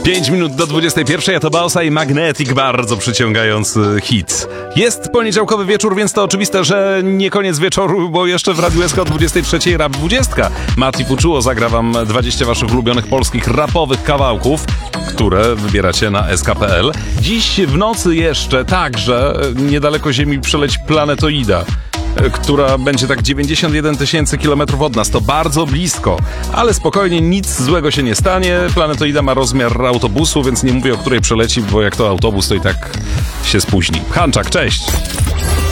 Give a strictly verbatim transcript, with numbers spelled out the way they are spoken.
pięć minut do dwudziestej pierwszej, a to Bausa i Magnetic, bardzo przyciągający hit. Jest poniedziałkowy wieczór, więc to oczywiste, że nie koniec wieczoru, bo jeszcze w Radiu S K o dwudziestej trzeciej Rap dwadzieścia. Mati Fuczuło zagra wam dwadzieścia waszych ulubionych polskich rapowych kawałków, które wybieracie na S K kropka P L. Dziś w nocy jeszcze także niedaleko Ziemi przeleci planetoida, która będzie tak dziewięćdziesiąt jeden tysięcy kilometrów od nas. To bardzo blisko, ale spokojnie, nic złego się nie stanie. Planetoida ma rozmiar autobusu, więc nie mówię, o której przeleci, bo jak to autobus, to i tak się spóźni. Hanczak, cześć!